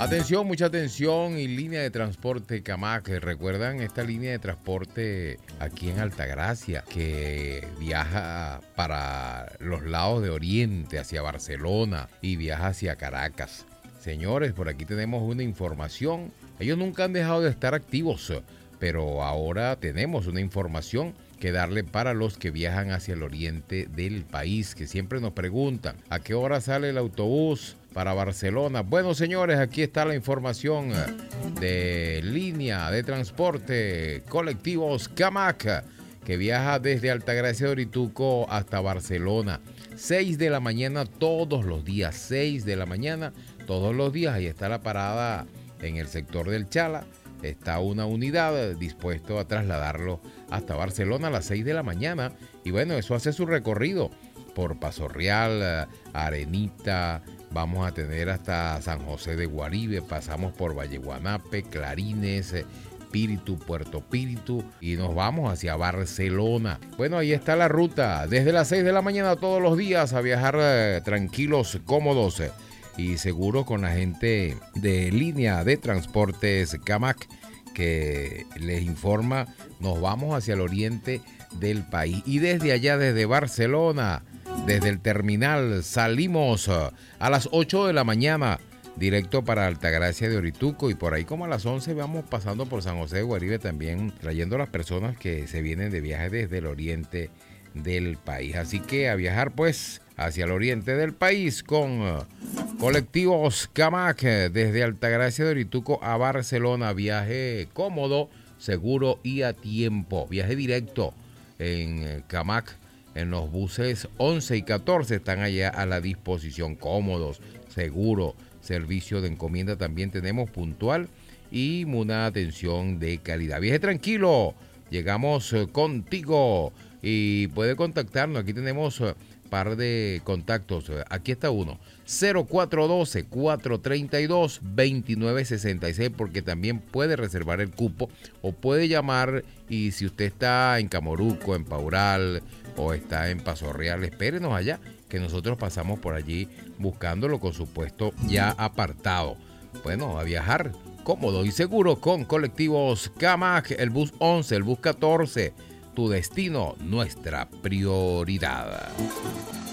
Atención, mucha atención y línea de transporte Camac. ¿Recuerdan esta línea de transporte aquí en Altagracia que viaja para los lados de Oriente, hacia Barcelona y viaja hacia Caracas? Señores, por aquí tenemos una información. Ellos nunca han dejado de estar activos, pero ahora tenemos una información que darle para los que viajan hacia el oriente del país, que siempre nos preguntan ¿a qué hora sale el autobús para Barcelona? Bueno, señores, aquí está la información de línea de transporte colectivos Camac, que viaja desde Altagracia de Orituco hasta Barcelona. 6 de la mañana todos los días, 6 de la mañana todos los días. Ahí está la parada en el sector del Chala. Está una unidad dispuesto a trasladarlo hasta Barcelona a las 6 de la mañana. Y bueno, eso hace su recorrido por Paso Real, Arenita. Vamos a tener hasta San José de Guaribe. Pasamos por Valle Guanape, Clarines, Píritu, Puerto Píritu. Y nos vamos hacia Barcelona. Bueno, ahí está la ruta. Desde las 6 de la mañana todos los días a viajar tranquilos, cómodos y seguro con la gente de línea de transportes Camac, que les informa, nos vamos hacia el oriente del país. Y desde allá, desde Barcelona, desde el terminal, salimos a las 8 de la mañana, directo para Altagracia de Orituco, y por ahí como a las 11 vamos pasando por San José de Guaribe también, trayendo a las personas que se vienen de viaje desde el oriente del país. Así que a viajar pues hacia el oriente del país con colectivos Camac desde Altagracia de Orituco a Barcelona. Viaje cómodo, seguro y a tiempo. Viaje directo en Camac, en los buses 11 y 14 están allá a la disposición, cómodos, seguro. Servicio de encomienda también tenemos puntual y una atención de calidad. Viaje tranquilo, llegamos contigo. Y puede contactarnos, aquí tenemos par de contactos, aquí está uno, 0412-432-2966, porque también puede reservar el cupo o puede llamar, y si usted está en Camoruco, en Paural o está en Paso Real, espérenos allá, que nosotros pasamos por allí buscándolo con su puesto ya apartado. Bueno, a viajar cómodo y seguro con colectivos Camac, el bus 11, el bus 14, tu destino, nuestra prioridad.